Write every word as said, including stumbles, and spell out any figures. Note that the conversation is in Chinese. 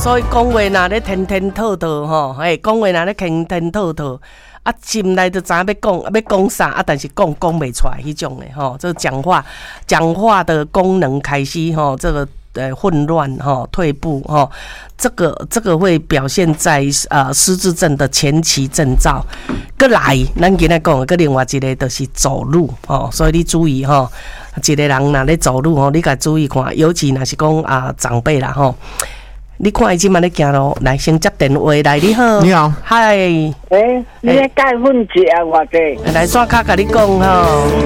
所以讲话若咧天天套套吼，嘿，讲话若咧天天套套，啊，心内就知影要讲要讲啥，啊，但是讲讲袂出来迄种诶吼，这个讲话讲话的功能开始吼，这个呃混乱哈，退步哈，这个这个会表现在呃失智症的前期征兆。过来，咱今仔讲个另外一个就是走路哦，所以你注意哈，一个人若咧走路吼，你甲注意看，尤其若是讲啊长辈啦吼。你看伊即摆咧行路，来先接电话来，你好， 你好， 嗨， 诶，你咧介份食我者， 来刷卡甲你讲吼。